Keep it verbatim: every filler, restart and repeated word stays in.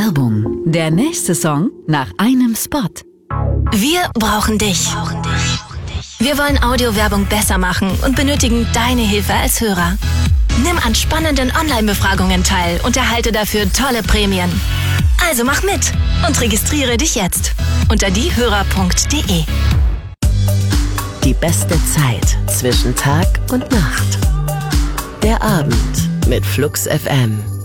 Werbung. Der nächste Song nach einem Spot. Wir brauchen dich. Wir wollen Audiowerbung besser machen und benötigen deine Hilfe als Hörer. Nimm an spannenden Online-Befragungen teil und erhalte dafür tolle Prämien. Also mach mit und registriere dich jetzt unter diehörer punkt de. Die beste Zeit zwischen Tag und Nacht. Der Abend mit Flux F M.